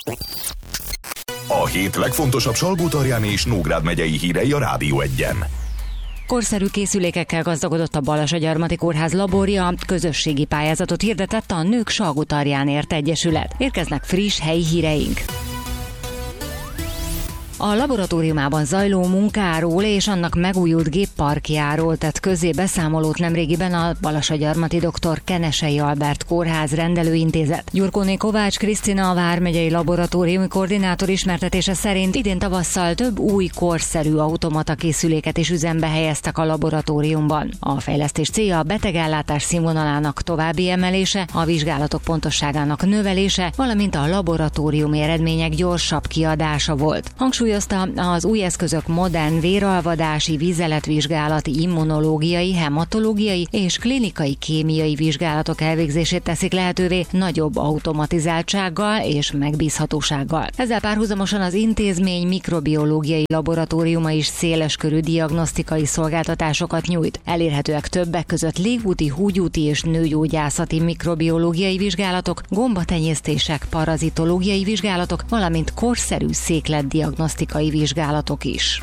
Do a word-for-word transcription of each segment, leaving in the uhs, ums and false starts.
A hét legfontosabb Salgótarjáni és Nógrád megyei hírei a Rádió Egyen. Korszerű készülékekkel gazdagodott a Balassagyarmati Kórház laborja, közösségi pályázatot hirdetett a Nők Salgótarjánért Egyesület. Érkeznek friss helyi híreink. A laboratóriumában zajló munkáról és annak megújult gépparkjáról tett közzé beszámolót nemrégiben a Balassagyarmati dr. Kenesei Albert Kórház rendelőintézet. Gyurkóné Kovács Krisztina, a vármegyei laboratóriumi koordinátor ismertetése szerint idén tavasszal több új korszerű automata készüléket is üzembe helyeztek a laboratóriumban. A fejlesztés célja a betegellátás színvonalának további emelése, a vizsgálatok pontosságának növelése, valamint a laboratóriumi eredmények gyorsabb kiadása volt. Hangsúlyozta, az új eszközök modern véralvadási, vizeletvizsgálati, immunológiai, hematológiai és klinikai kémiai vizsgálatok elvégzését teszik lehetővé nagyobb automatizáltsággal és megbízhatósággal. Ezzel párhuzamosan az intézmény mikrobiológiai laboratóriuma is széleskörű diagnosztikai szolgáltatásokat nyújt. Elérhetőek többek között légúti, húgyúti és nőgyógyászati mikrobiológiai vizsgálatok, gombatenyésztések, parazitológiai vizsgálatok, valamint korszerű székletdiagnosztikai vizsgálatok is.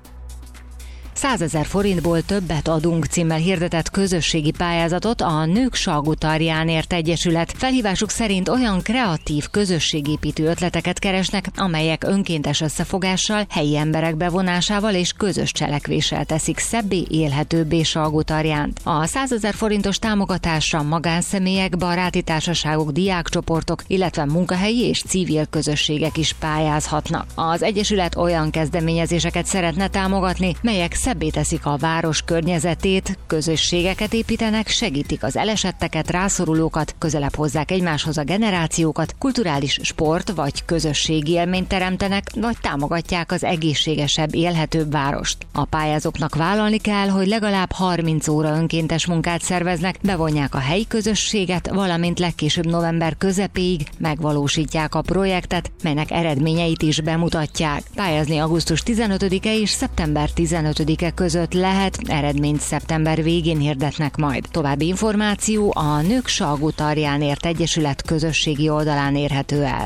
százezer forintból többet adunk címmel hirdetett közösségi pályázatot a Nők Salgótarjánért Egyesület. Felhívásuk szerint olyan kreatív közösségépítő ötleteket keresnek, amelyek önkéntes összefogással, helyi emberek bevonásával és közös cselekvéssel teszik szebbé, élhetőbbé Salgótarjánt. A százezer forintos támogatásra magánszemélyek, baráti társaságok, diákcsoportok, illetve munkahelyi és civil közösségek is pályázhatnak. Az Egyesület olyan kezdeményezéseket szeretne támogatni, melyek szebbé teszik a város környezetét, közösségeket építenek, segítik az elesetteket, rászorulókat, közelebb hozzák egymáshoz a generációkat, kulturális sport vagy közösségi élményt teremtenek, vagy támogatják az egészségesebb, élhetőbb várost. A pályázóknak vállalni kell, hogy legalább harminc óra önkéntes munkát szerveznek, bevonják a helyi közösséget, valamint legkésőbb november közepéig megvalósítják a projektet, melynek eredményeit is bemutatják. Pályázni augusztus tizenötödike és szeptember tizenötödike között lehet, eredményt szeptember végén hirdetnek majd. További információ a Nők Salgótarjánért Egyesület közösségi oldalán érhető el.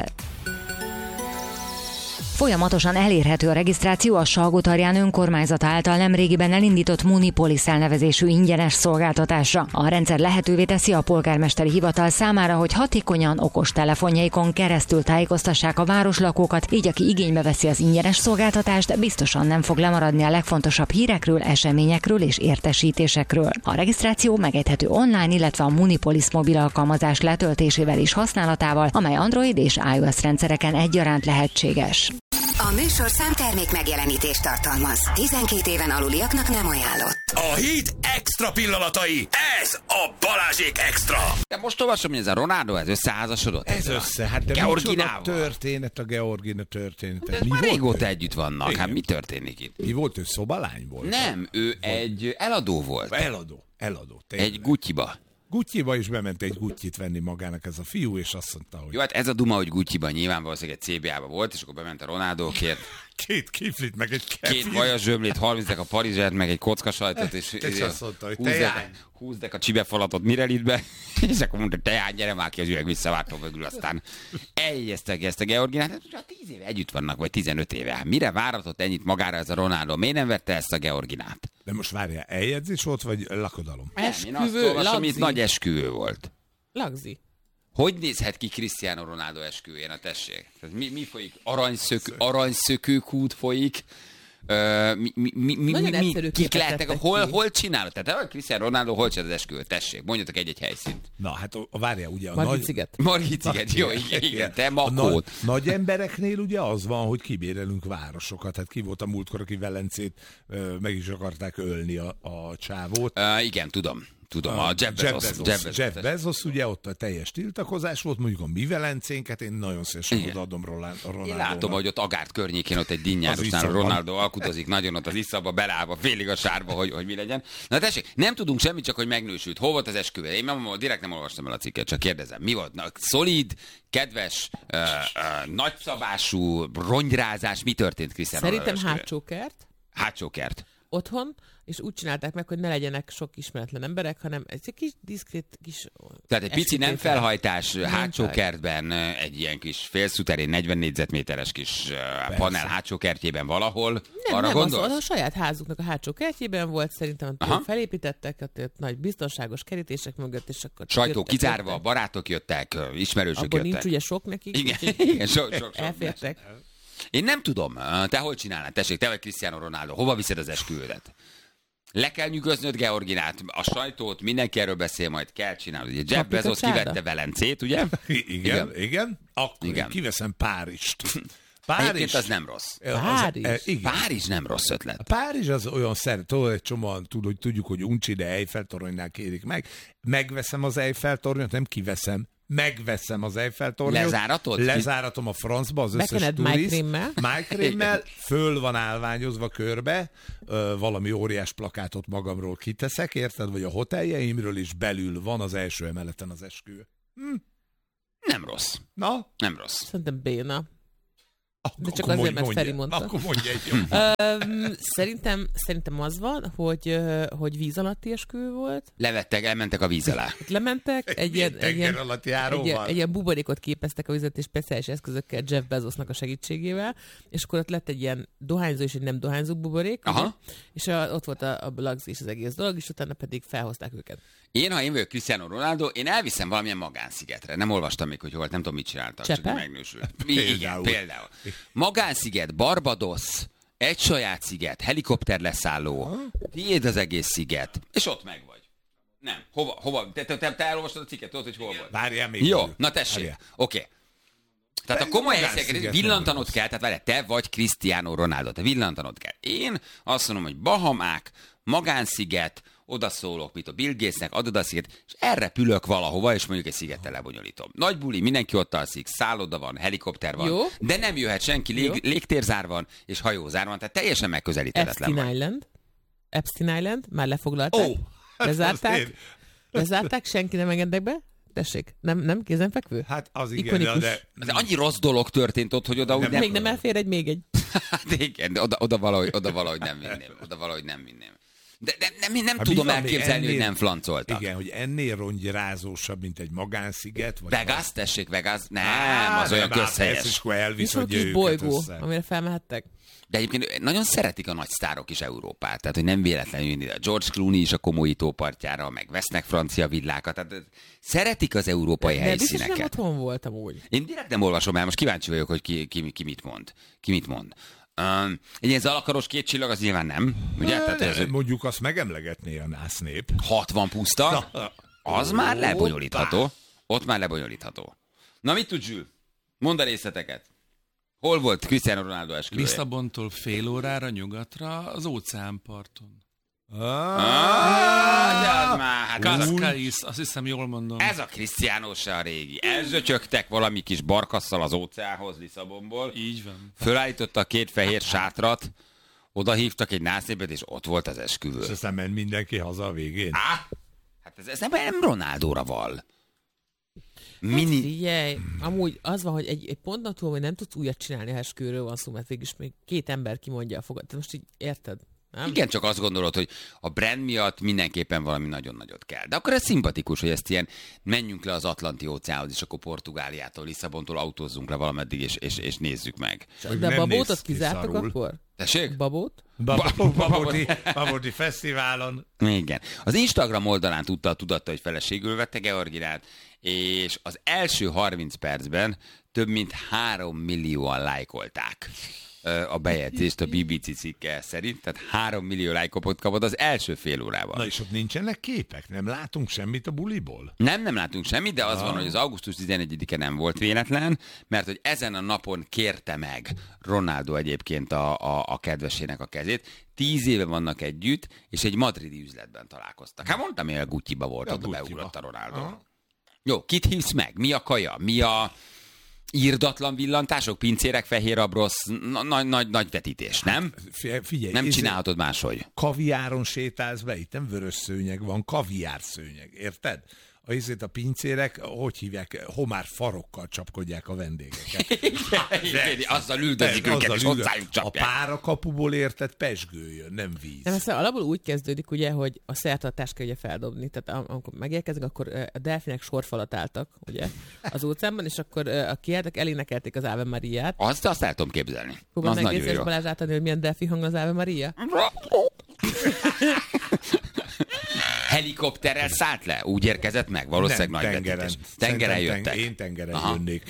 Folyamatosan elérhető a regisztráció a Salgótarján önkormányzat által nemrégiben elindított Munipolis elnevezésű ingyenes szolgáltatásra. A rendszer lehetővé teszi a polgármesteri hivatal számára, hogy hatékonyan okos telefonjaikon keresztül tájékoztassák a városlakókat, így aki igénybe veszi az ingyenes szolgáltatást, biztosan nem fog lemaradni a legfontosabb hírekről, eseményekről és értesítésekről. A regisztráció megejthető online, illetve a Munipolis mobil alkalmazás letöltésével és használatával, amely Android és iOS rendszereken egyaránt lehetséges. A műsor számtermék megjelenítést tartalmaz. tizenkét éven aluliaknak nem ajánlott. A hét extra pillanatai. Ez a Balázsék extra. De most olvasom, hogy ez a Ronaldo, ez összeházasodott. Ez össze, hát de Georginával. történet a Georgina története. De mi már volt régóta ő? együtt vannak, Igen. hát mi történik itt? Mi volt ő? Szobalány volt? Nem, ő egy eladó volt. Eladó, eladó. Tényleg. Egy Gucci-ba. Gucci-ba is bement egy Gucci-t venni magának ez a fiú, és azt mondta, hogy... Jó, hát ez a duma, hogy Gucci-ban nyilván valószínűleg egy cé bé á-ba volt, és akkor bement a Ronaldókért. Két kiflit, meg egy kefir. Két vajazsömlét, harmincdek a parizsert, meg egy kockasajtot, és, és azt mondta, hogy húzdek, teány. húzdek a csibefalatot Mirelitbe, és akkor mondta, teány, gyere már ki az üveg, visszavártom mögül, aztán eljegyeztek ezt a Georginát. Hát tíz éve együtt vannak, vagy tizenöt éve. Hát mire váratott ennyit magára ez a Ronaldo? Miért nem vette ezt a Georginát? De most várjál, eljegyzés volt, vagy lakodalom? Nem, én azt olvasom, itt nagy esküvő volt. Lagzi. Hogy nézhet ki Cristiano Ronaldo esküvőjén, a tessék? Mi, mi folyik? Aranyszökő, aranyszökőkút folyik. Uh, mi, mi, mi, mi, mi, mi kik lehetnek? Hol, hol csinálod? Tehát a Cristiano Ronaldo hol csinálod az esküvőt? Tessék, mondjatok egy-egy helyszínt. Na, hát a, a várjál, ugye a Margit nagy... sziget. Margit sziget, jó, igen, igen, te makót. Nagy, nagy embereknél ugye az van, hogy kibérelünk városokat. Hát ki volt a múltkor, aki Velencét ö, meg is akarták ölni a, a csávót. Uh, igen, tudom. Tudom, a, a Jeff Bezos. Jeff Bezos, Jeff Bezos, Jeff Bezos, ugye ott a teljes tiltakozás volt, mondjuk a mi Velencénket, én nagyon szívesen odaadom Ronaldónak. Én látom, hogy ott Agárt környékén ott egy dinnyárosnál a Ronaldo alkudozik nagyon ott az iszaba, belállva, félig a sárba, hogy, hogy mi legyen. Na tessék, nem tudunk semmit, csak hogy megnősült. Hol volt az esküvő? Én nem, direkt nem olvastam el a cikket, csak kérdezem. Mi volt? Na, szolid, kedves, uh, uh, nagyszabású rongyrázás, mi történt Cristiano Ronaldo Szerintem esküvőn? hátsó kert. Hátsó kert. otthon, és úgy csinálták meg, hogy ne legyenek sok ismeretlen emberek, hanem egy kis diszkrét kis... Tehát egy pici nem felhajtás, nem hátsó fel. kertben, egy ilyen kis félszuterén, negyven négyzetméteres kis Persze. panel hátsó kertjében valahol. Nem, Arra nem, gondolsz? az, az a saját házuknak a hátsó kertjében volt, szerintem Aha. felépítettek, ott, ott nagy biztonságos kerítések mögött, és akkor... Sajtó jöttek, kizárva, jöttek. barátok jöttek, ismerősök Abban jöttek. nincs ugye sok nekik. Igen, úgyhogy igen, sok, sok, sok. elfértek. Én nem tudom, te hogy csinálnád? Tessék, te vagy Cristiano Ronaldo, hova viszed az esküvődet? Le kell nyugoznod Georginát, a sajtót, mindenki erről beszél, majd kell csinálni. Ugye Jeff Kapjuk a Bezos csárda? kivette Velencét, ugye? Igen, igen. igen. Akkor Igen. én kiveszem Párizst. Egyébként az nem rossz. Párizs? Az, e, igen. Párizs nem rossz ötlet. Párizs az olyan szeret, tudod, egy csomóan tud, hogy tudjuk, hogy uncsi, de Eiffel-toronynál kérik meg. Megveszem az Eiffel-tornyot, nem kiveszem. Megveszem az Eiffel-tornyot. Lezáratod? Lezáratom a francba az összes Bekened turiszt. májkrémmel. Májkrémmel, föl van állványozva körbe, ö, valami óriás plakátot magamról kiteszek, érted? Vagy a hoteljeimről is belül van az első emeleten az esküvő. Hm. Nem rossz. Na? Nem rossz. Szerintem béna. Akkor, De csak akkor azért, mondj, mert Feri mondja. mondta. Akkor mondja egy jó. Öm, szerintem, szerintem az van, hogy, ö, hogy víz alatti esküvő volt. Levettek, elmentek a víz alá. Ott lementek, egy ilyen, egy ilyen, alatt egy, járóval. ilyen, egy ilyen buborékot képeztek a vizet és speciális eszközökkel Jeff Bezosnak a segítségével, és akkor ott lett egy ilyen dohányzó és egy nem dohányzó buborék, Aha. ugye? És a, ott volt a, a lagz és az egész dolog, és utána pedig felhozták őket. Én, ha én vagyok Cristiano Ronaldo, én elviszem valamilyen magánszigetre. Nem olvastam még, hogy hol, nem tudom, mit csináltak. Csepe? Csak megnősült. Igen, Például. például. Magánsziget, Barbados, egy saját sziget, helikopter leszálló, tiéd az egész sziget, és ott meg vagy. Nem. Hova? hova? Te, te, te, te elolvastad a cikket, tudod, hogy hol volt? Várjál még. Jó, belül. na tessék. Várjál. Oké. Okay. Tehát a Ez komoly magánsziget helyszíneket nem villantanod rossz. kell, tehát várjál, te vagy Cristiano Ronaldo, te villantanod kell. Én azt mondom, hogy Bahamák, magánsziget, oda szólok, mit a Bill Gatesnek, adod a sziget, és elrepülök valahova, és mondjuk egy szigettel lebonyolítom. Nagy buli, mindenki ott alszik, szálloda van, helikopter van, Jó. de nem jöhet senki, lég, légtérzár van, és hajózár van, tehát teljesen megközelíthetetlen Epstein vagy. Island. Epstein Island, már lefoglalták. Ó, Lezárták. azért. Lezárták, senki nem engednek be. Tessék, nem, nem kézenfekvő? Hát az igen, Ikonikus. de... De annyi rossz dolog történt ott, hogy oda úgy Nem, nem... Még nem elfér egy még egy. Hát igen, de oda, oda, valahogy, oda valahogy nem vinném. Oda valahogy nem vinném. De, de nem, nem, nem Hát tudom mi van még elképzelni, ennél- hogy nem flancoltak. Igen, hogy ennél rongyrázósabb, mint egy magánsziget. Vagy Vegas, tessék, Vegas? Nem, Á, az olyan nem, hát közhelyes. ez is akkor Nincs elvisz, valami hogy kis őket bolygó, össze. amire felmehettek. De egyébként nagyon szeretik a nagy sztárok is Európát, tehát hogy nem véletlenül jönni, a George Clooney is a komoly tópartjára, meg vesznek francia villákat, tehát szeretik az európai De biztos nem helyszíneket. otthon voltam úgy. Én direkt nem olvasom el, most kíváncsi vagyok, hogy ki, ki, ki mit mond. Ki mit mond. Um, egy ilyen zalakaros két csillag, az nyilván nem, ugye? Tehát ez Mondjuk azt megemlegetné a nász nép. hatvan puszta, az már lebonyolítható. Ott már lebonyolítható. Na mit tud Zsül? Mondd a részleteket. Hol volt Cristiano Ronaldo esküvője? Lisszabontól fél órára nyugatra az óceánparton. Ah, de az már, hát az a, Cascais, azt hiszem jól mondom. ez a Cristiano se a régi. Elzötyögtek valami kis barkasszal az óceánhoz Lisszabonból. Így van. Fölállította a két fehér sátrat, oda hívtak egy násznépet, és ott volt az esküvő. És aztán ment mindenki haza a végén. Á, hát ez, ez nem, nem Ronaldóra val. Hát Mini... figyelj, amúgy az van, hogy egy, egy ponton túl, hogy nem tudsz újat csinálni, ha esküvőről van szó, mert végülis még két ember kimondja a fogad. Te most így érted? Nem? Igen, csak azt gondolod, hogy a brand miatt mindenképpen valami nagyon nagyot kell. De akkor ez szimpatikus, hogy ezt ilyen menjünk le az Atlanti óceánhoz, és akkor Portugáliától, Lisszabontól autózzunk le valameddig, és, és, és nézzük meg. Hogy De a nem babót néz azt ki kizártak szarul. akkor? Tessék? Babót? Bab- Baboti, Baboti Fesztiválon. Igen. Az Instagram oldalán tudta, tudatta, hogy feleségül vette Georginát, és az első harminc percben több mint három millióan lájkolták ö, a bejegyzést a bé bé cé cikke szerint, tehát három millió lájkot kapott az első fél órában. Na és ott nincsenek képek? Nem látunk semmit a buliból? Nem, nem látunk semmit, de az van, hogy az augusztus tizenegyedike nem volt véletlen, mert hogy ezen a napon kérte meg Ronaldo egyébként a, a, a kedvesének a kezét. Tíz éve vannak együtt, és egy madridi üzletben találkoztak. Hát mondtam, hogy a Gucci-ba volt, A oda Gucci-ba. beugrott a Ronaldo. Aha. Jó, kit hívsz meg? Mi a kaja? Mi a írdatlan villantások, pincérek, fehér abrosz, nagy, nagy, nagy vetítés, nem? Fi- Figyelj, Nem ez- csinálhatod máshogy. Kaviáron sétálsz be, itt nem vörös szőnyeg van, kaviár szőnyeg, érted? a izét a pincérek, hogy hívják, homár farokkal csapkodják a vendégeket. Igen, azzal üldözik őket, és hozzájuk csapják. A párakapuból érted pesgő jön, nem víz. Nem, ez alapból úgy kezdődik, ugye, hogy a szertartást kell ugye feldobni. Tehát amikor megérkezik, akkor a delfinek sorfalat álltak, ugye, az óceánban, és akkor a kiálltak, elénekelték az Ave Mariát. Azt, azt el tudom képzelni. Próbál megnézni, Balázs átadni, hogy milyen delfi hang az Ave Maria? Helikopterrel szállt le? Úgy érkezett meg? Valószínűleg nagy tengeren. vetítés. Tengeren jöttek. Én tengeren Aha. jönnék.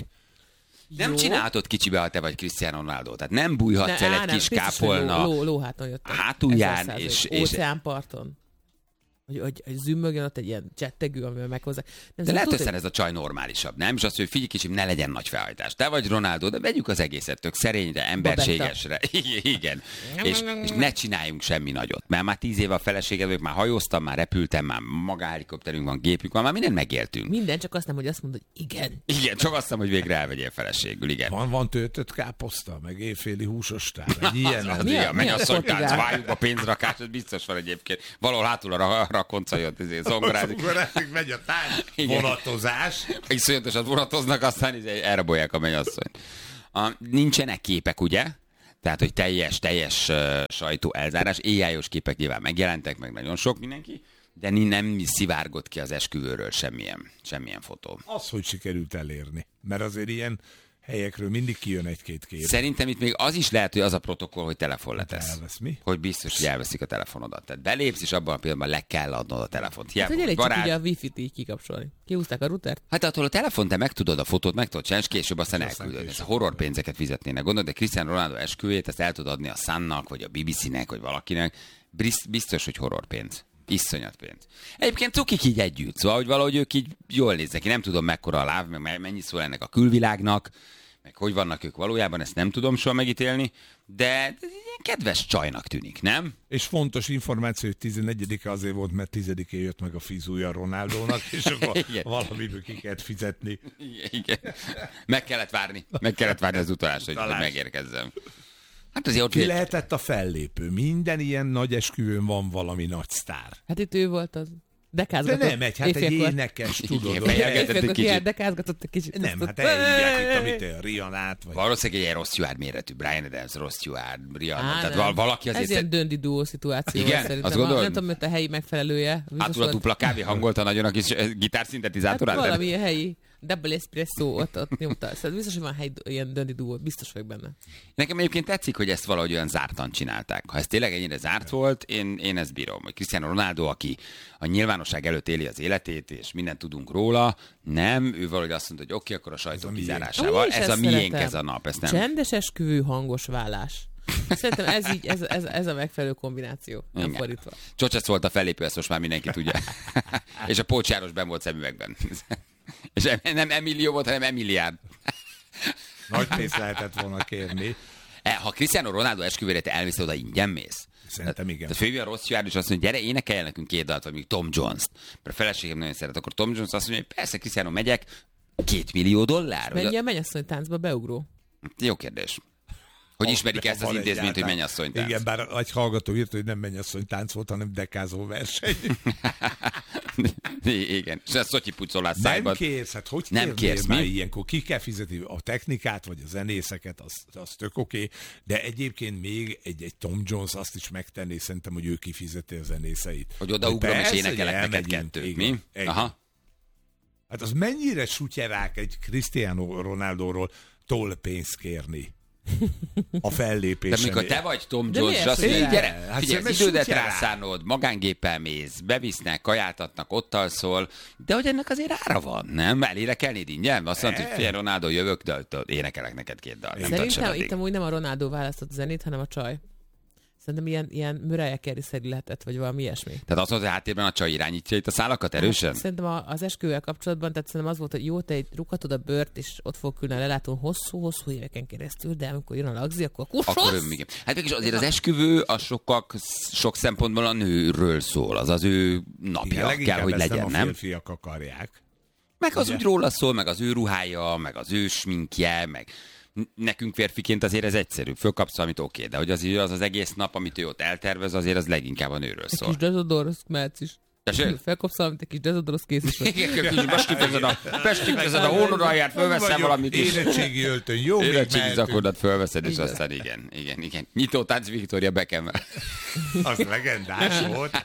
Nem Jó. csinálhatod kicsibe, ha te vagy Cristiano Ronaldo. Tehát nem bújhatsz el egy kis kápolna Ló, ló, lóháton jöttem. hátulján, és, és... Óceánparton. Hogy, hogy, hogy zümmögjön ott egy ilyen csettegő, amivel meghozzák. Nem, De lehet, tudod, hogy ez a csaj normálisabb, nem? És azt, hogy figyelj kicsim, ne legyen nagy felhajtás. Te vagy Ronaldo, de vegyük az egészet tök szerényre, emberségesre. Igen. És, és ne csináljunk semmi nagyot. Mert már tíz éve a feleséged vagyok, már hajóztam, már repültem, már magáhelikopterünk van, gépünk van, már mindent megéltünk. Minden, csak azt nem, hogy azt mondod, hogy igen. Igen, csak azt nem, hogy végre elvegyél feleségül, igen. Van, van töltött káposzta, meg éjféli húsostál, egy ilyen. Az, az, Mi a- igen, mi a mennyasszonytánc, portugál? várjuk a pénzrakás, ez biztos van egyébként. Valahol hátul a rakonca jött, ezért zongorázik. Zongorázik, megy a tánc, Igen. vonatozás. Iszonyatosan vonatoznak, aztán izé elrabolják a mennyasszonyt. A, nincsenek képek, ugye? Tehát, hogy teljes, teljes uh, sajtó elzárás. éjjájos képek nyilván megjelentek, meg nagyon sok mindenki, de nem szivárgott ki az esküvőről semmilyen, semmilyen fotó. Az, hogy sikerült elérni. Mert azért ilyen helyekről mindig kijön egy-két kép. Szerintem itt még az is lehet, hogy az a protokoll, hogy telefon letesz. Elvesz mi? Hogy biztos, hogy elveszik a telefonodat. Tehát belépsz, és abban a pillanatban le kell adnod a telefont. Hát, Hiába, hogy elég vagy csak barát. ugye a wifi-t így kikapcsolni. Kihúzták a routert? Hát attól a telefon, te megtudod a fotót, meg tudod csinálni, és később aztán És aztán elküldöd. Ez később. horror pénzeket fizetnének. Gondolod, de Cristiano Ronaldo esküvőjét, ezt el tudod adni a Sunnak, vagy a bé bé cé-nek, vagy valakinek. Bizt- Biztos, hogy horror pénz. Iszonyat pénz. Egyébként cukik így együtt, szóval, hogy valahogy ők így jól néznek ki. Nem tudom, mekkora a láv, meg mennyi szól ennek a külvilágnak, meg hogy vannak ők valójában, ezt nem tudom soha megítélni, de ez egy ilyen kedves csajnak tűnik, nem? És fontos információ, hogy tizenegyedike azért volt, mert tizedikén jött meg a fizúja Ronaldónak, és akkor Igen. valamiből ki kellett fizetni. Igen, igen. Meg kellett várni. Meg kellett várni az utalást, hogy, hogy Utalás. megérkezzem. Hát azért ott Ki lehetett a fellépő? Minden ilyen nagy esküvőn van valami nagy sztár. Hát itt ő volt az. De Dekázgatott. nem egy, hát egy Éjfélkor. énekes, tudod. Igen, hogy- fejelgetett egy Éjfélkor kicsit. kiállt, dekázgatott egy kicsit. Nem, Azt hát ott- elhívják itt, amit a Rihanát, vagy... Valószínűleg egy ilyen Ross Stewart méretű, Brian Adams, Ross Stewart, Rihanna, Á, tehát nem. val- valaki azért... Ez ilyen döndi duó szituáció. Igen? volt szerintem. Azt gondolod? Nem tudom, hogy a helyi megfelelője. Biztos Hátul a volt- dupla kávé hangolta nagyon a kis eh, Hát gitárszintetizátorát. valami helyi double espresso ott, ott nyomta. Szóval biztos, hogy van helyi ilyen döndi duó. Biztos vagyok benne. Nekem egyébként tetszik, hogy ezt valahogy olyan zártan csinálták. Ha ez tényleg ennyire zárt volt, én, én ezt bírom. Hogy Cristiano Ronaldo, aki a nyilvánosság előtt éli az életét, és mindent tudunk róla, nem, ő valahogy azt mondta, hogy oké, akkor a sajtó a miénk. kizárásával. Úgy is Ez ezt a miénk szeretem. ez a nap, ezt nem. Csendes esküvő, hangos vállás. Szerintem ez így, ez, ez, ez a megfelelő kombináció. Nem Igen. fordítva. Csocsesz volt a fellépő, ezt most már mindenki tudja. És a Pócs János benn volt szemüvegben. És em- nem Emilio volt, hanem Emiliárd. Nagy pénzt lehetett volna kérni. E, Ha Cristiano Ronaldo esküvőre te elmész oda, ingyen mész. Szerintem igen. De főleg a Ross Stewart is azt mondja, gyere, énekelj nekünk két dalt, vagy még Tom Jones-t. Mert a feleségem nagyon szeret, akkor Tom Jones azt mondja, hogy persze, Cristiano, megyek, két millió dollár? Vagy Mennyi a- a mennyasszony táncba beugró? Jó kérdés. Hogy ismerik Ha ezt az van intézményt, hogy egyáltalán. mennyasszony tánc? Igen, bár egy hallgató írta, hogy nem mennyasszony tánc volt, hanem dekázó verseny. Igen. És ez Szotyi pucolás Nem szájban. kérsz, hát hogy Nem kérnél kérsz, már mi? ilyenkor? Ki kell fizetni a technikát, vagy a zenészeket, az, az tök oké, okay. De egyébként még egy, egy Tom Jones azt is megtenné, szerintem, hogy ő kifizeti a zenészeit. Hogy odaugrom és persze, hogy énekelek neked elmegyünk, kettőt, igen, mi? igen. Aha. Hát az mennyire sutyerák egy Cristiano Ronaldóról tollpénzt kérni a De fellépésen. mikor te vagy Tom De Jones, és miért azt mondja, hogy sutyerál? gyere, Hát figyelj, az szerintem idődet sutyerál. rászánod, magángéppel mész, bevisznek, kajáltatnak, ott alszol, de hogy ennek azért ára van, nem? Elénekelnéd ingyen? Azt mondod, hogy figyelj, Ronaldo, jövök, de de énekelek neked két dalt. Nem Szerintem tartsad itt addig. amúgy nem a Ronaldo választott a zenét, hanem a csaj. Szerintem ilyen, ilyen Mariah Carey-szerű lehetett, vagy valami ilyesmi. Tehát azt mondod, hogy háttérben a csaj irányítja itt a szálakat erősen? Szerintem a- az esküvővel kapcsolatban, tehát szerintem az volt, hogy jó, te egy rukatod a bört, és ott fog külön a lelátón hosszú-hosszú éveken keresztül, de amikor jön a lagzi, akkor kursos. Akkor ön, igen. Hát mégis azért az esküvő a sokak, sok szempontból a nőről szól, az az ő napja Igen, kell, leginkább hogy ezt legyen, nem a nem? férfiak akarják. Meg az Ugye? úgy róla szól, meg az ő ruhája, meg az ő sminkje, meg nekünk férfiként azért ez egyszerű. Fölkapsz valamit, oké, de hogy az, az az egész nap, amit ő ott eltervez, azért az leginkább a nőről Egy szól. kis dezodor, mehetsz is. Felkopsz valamit, egy kis dezodoros kész is. Igen, bestikkezed a hónod alját, fölveszel valamit is. Érettségi öltöny, jó, még érettségi zakodat fölveszed, és aztán igen, igen, igen. Nyitótánc Victoria Beckham-mel. Az legendás volt.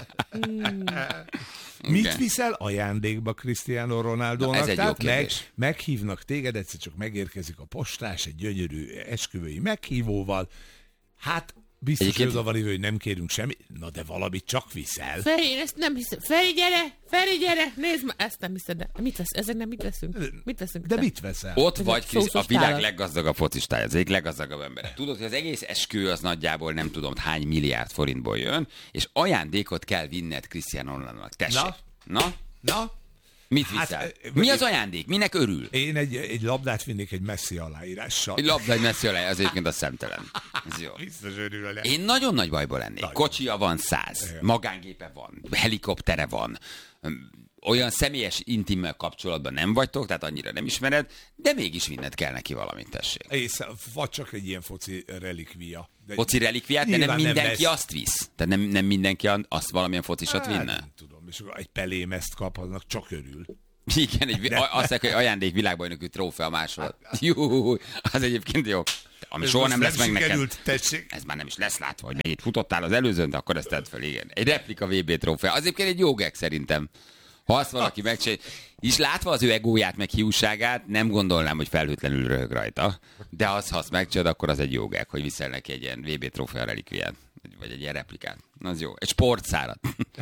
Mit viszel ajándékba Cristiano Ronaldónak? Na, ez egy jó Tehát meg, kérdés. meghívnak téged, egyszer csak megérkezik a postás egy gyönyörű esküvői meghívóval. Hát biztos Egyébként... az a van, hogy nem kérünk semmi. Na de valamit csak viszel. Feri, én ezt nem hiszem. Feri, gyere! Feri, gyere! Nézd már! Ezt nem hiszed, de mit vesz? Ezek nem mit veszünk? Mit veszünk? De te? mit veszel? Ott Ez vagy, egy Krisz, a szószos világ tálat. leggazdagabb focistája, az egyik leggazdagabb ember. Tudod, hogy az egész eskü az nagyjából nem tudom hány milliárd forintból jön, és ajándékot kell vinned Cristiano Ronaldónak. Tessék. Na? Na? Na? Mit Hát, viszel? eh, Mi az ajándék? Minek örül? Én egy, egy labdát vinnék egy Messi aláírással. Egy labda, egy messzi alá, az egyébként a szemtelen. Ez jó. Biztos örülne. Én nagyon nagy bajban lennék. Nagyon. Kocsia van száz, magángépe van, helikoptere van, olyan személyes intimmel kapcsolatban nem vagytok, tehát annyira nem ismered, de mégis vinned kell neki valamit, tessék. És, vagy csak egy ilyen foci relikvia. De Foci relikviát, de nem nyilván nem mindenki lesz. azt visz. Tehát nem, nem mindenki azt valamilyen focisat Hát, vinne. nem tudom, és akkor egy pelémezt kap, aznak csak örül. Igen, egy, a, azt mondják, hogy ajándék világbajnoki trófea másolat. Jó, az egyébként jó. Ami Ez soha most nem lesz meg neked. sikerült, tessék. Ez már nem is lesz látva, hogy még itt futottál az előzőn, de akkor ezt tedd fel, igen. Egy replika vé bé trófea. Az egyébként egy jó gag szerintem. Ha azt valaki megcsinálja, és látva az ő egóját, meg hiúságát, nem gondolnám, hogy felhőtlenül röhög rajta. De az, ha azt megcsinálod, akkor az egy jó gag, hogy viszel neki egy ilyen vé bé trófea relikviát. Vagy egy ilyen replikát. Az jó. Egy sportszárat.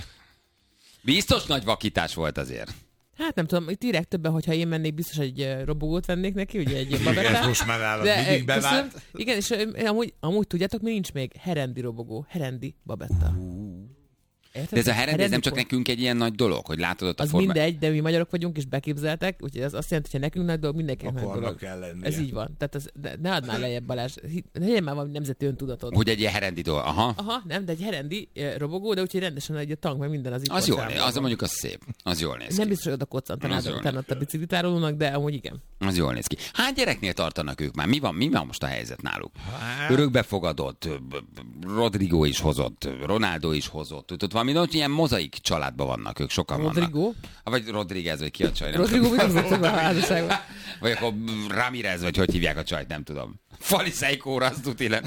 Biztos nagy vakítás volt azért. Hát nem tudom, itt írják többen, hogyha én mennék, biztos egy eh, robogót vennék neki, ugye egy Ez babettát. most már nálad De, mindig eh, bevált. köszönöm. Igen, és eh, amúgy, amúgy tudjátok, mi nincs még? Herendi robogó, herendi babetta. Érted? De ez a herend, ez nem csak pont. nekünk egy ilyen nagy dolog, hogy látod ott a Az formát. mindegy, de mi magyarok vagyunk, és beképzeltek, úgyhogy az azt jelenti, hogy ha nekünk nagy dolog, mindenkinek nagy Akkor dolog. annak kell lennie. Ez így van. Tehát az, de ne adnál lejjebb, Balázs. Hi- Legyen már valami nemzeti öntudatod. Hogy egy ilyen herendi dolog. Aha. Aha, nem, de egy herendi eh, robogó, de úgyhogy rendesen egy a tank, meg minden az itt. Az jól néz, az mondjuk az szép. Az jól néz Nem ki. biztos, hogy oda koccantanád Az jól utána ott a biciklitárolónak, de amúgy igen. Az jól néz ki. Hány gyereknél tartanak ők már? Mi van, mi van most a helyzet náluk? Örökbefogadott, Rodrigo is hozott, Ronaldo is hozott. Tudod, valami ott ilyen mozaik családban vannak, ők sokan Rodrigo? vannak. Vagy Rodriguez, vagy ki a csaj, nem Rodrigo tudom. mit hozott a házasságban? Vagy akkor Ramirez, vagy hogy hívják a csajt, nem tudom. Faliseikóra, azt tuti le.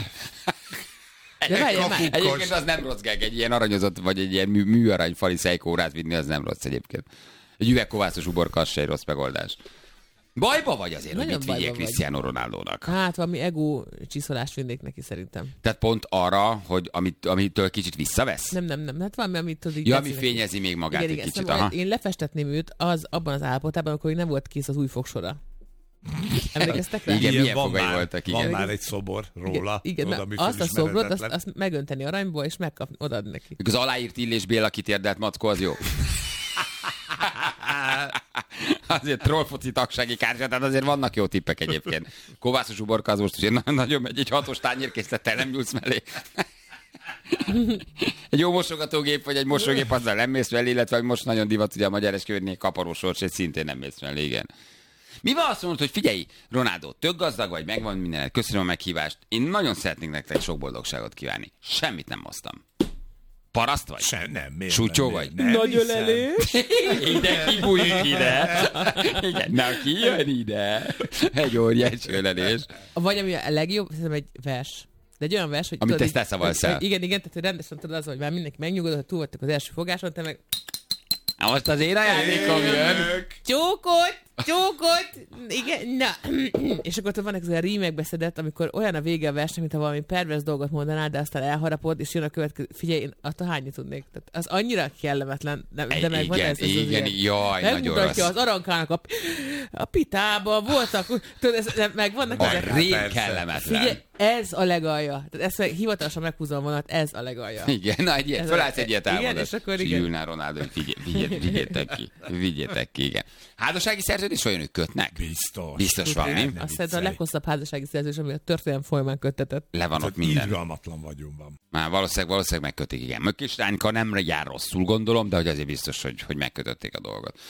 De várjál már. Egyébként az nem rossz gag, egy ilyen aranyozott, vagy egy ilyen mű, műarany faliseikórát vinni, az nem rossz egyébként. Egy üvegkovászos uborka, az se egy rossz megoldás. Bajba vagy azért, hogy Nagyon mit bajba vigyék vagy. Cristiano Ronaldónak? Hát valami ego csiszolást vinnék neki szerintem. Tehát pont arra, hogy amit, amitől kicsit visszavesz? Nem, nem, nem. Hát valami, amit tudod így... Ja, ami tetszik neki. fényezi még magát Igen, egy igen, kicsit. szóval Aha. én lefestetném őt az abban az állapotában, amikor még nem volt kész az új fogsora. Emlékeztek rá? Igen, Ilyen milyen van fogai már, voltak, Van igen. már egy szobor róla. Igen, oda, mert ami azt a szobrot, azt, felismerhetetlen. azt megönteni aranyból, és megkapni, odaadni neki. Az aláírt Illés Béla kitérdelt mackó, az jó. Azért trollfoci tagsági kártya, tehát azért vannak jó tippek egyébként. Kovászos uborka az most azért nagyon megy, egy hatos tányérkészlettel nem nyúlsz mellé. Egy jó mosogatógép, vagy egy mosógép, azzal nem mész mellé, illetve most nagyon divat, ugye a magyar esküvőnél kaparós és szintén nem mész mellé, igen. Mi van azt mondod, hogy figyelj, Ronaldo, tök gazdag vagy, megvan minden, köszönöm a meghívást. Én nagyon szeretnék nektek sok boldogságot kívánni. Semmit nem hoztam. Paraszt vagy? Sem, nem, miért Sútyó nem, vagy? Nem Nagy hiszem. ölelés. Ide kibújik ide. Igen, na ki jön ide? Egy óriási ölelés. Vagy ami a legjobb, szerintem egy vers. De egy olyan vers, hogy... Amit tudod, te így- szavalsz hogy- el. Igen, igen, tehát hogy rendesen tudod az, hogy már mindenki megnyugodott, hogy túl vagytok az első fogáson, te meg Na most az én ajándékom jön. csókot, csókot, igen, na. És akkor ott vannak az olyan rímekbe szedett, amikor olyan a vége a versnek, mint ha valami pervers dolgot mondanál, de aztán elharapod, és jön a következő. Figyelj, én attól hányit tudnék. Tehát az annyira kellemetlen, de, de meg van Igen, ez, ez az igen, ilyen- jaj, nagyon megmutatja rossz. az arankának a, a pitába, voltak, tudod, ez, de meg vannak A ezek. rém persze. kellemetlen. Figyelj, ez a legalja. Tehát ezt meg hivatalosan meghúzom vonat, ez a legalja. Igen, na egy ilyet, Ez fölállsz a- egy ilyet igen, elmondod. és akkor És igen. Ülnál Ronaldo, hogy figyelj, vigyétek, vigyétek ki. Vigyétek ki, igen. Házassági szerződés olyan ők kötnek? Biztos. Biztos van, mi? Nem Azt hiszem a viccelj. leghosszabb házassági szerződés, ami a történelem folyamán köttetett. Le van ott Tehát minden. irgalmatlan vagyunk. Már valószínűleg, valószínűleg megkötik, igen. Mökkis Rányka nem jár rosszul, gondolom, de hogy azért biztos, hogy, hogy megkötötték a dolgot.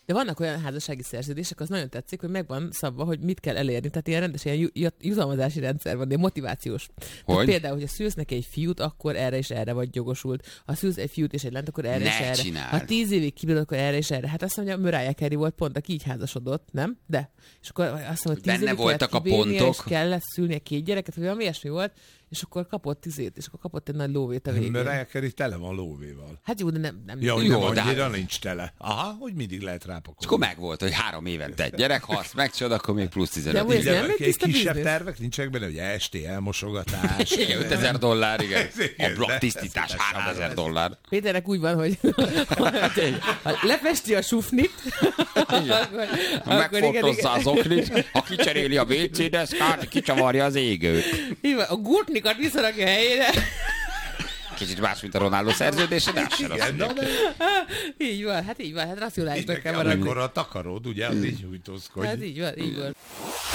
De vannak olyan házassági szerződések, az nagyon tetszik, hogy megvan szabva, hogy mit kell elérni. Tehát ilyen rendes ilyen ju- jutalmazási rendszer van, de motivációs. Tehát például, hogyha szülsz neki egy fiút, akkor erre és erre vagy jogosult. Ha szülsz egy fiút és egy lányt, akkor erre Ne és erre. csináld. Ha tíz évig kibírod, akkor erre és erre. Hát azt mondja, Mariah Carey volt pont, aki így házasodott, nem? De. És akkor azt mondja, hogy tíz Benne évig voltak a kibírnia, pontok. és kellett szülnie két gyereket, vagy valami ilyesmi volt, és akkor kapott tizét, és akkor kapott egy nagy lóvét a végén. Mariah Carey tele van lóvéval. Hát jó, de nem... nem Ja, hogy Jó, nem de annyira hát- nincs tele. Aha, hogy mindig lehet rápakolni. És akkor megvolt, hogy három évente egy gyerek, ha azt megcsinálod, akkor még plusz De tizenöt. amúgy ez Igen, nem egy egy tiszta kisebb biznisz? tervek nincsenek benne, hogy esti elmosogatás. ötezer dollár, igen. Igen, Ablak de- tisztítás, háromezer dollár. Péternek úgy van, hogy ha lefesti a sufnit, akkor, akkor igen, Megfotózza igen. az oklit, ha kicseréli a vé cé deszkát, kicsavarja az égőt. Így van, a gurtnikat visszarakja a helyére. Kicsit más, mint a Ronaldo szerződése, de az sem rossz. Igen, na, de Így van, hát így van, hát racionálisnak kell így, maradni. amikor a takarod, ugye, az így hújtózkodj. Hát így van, így van.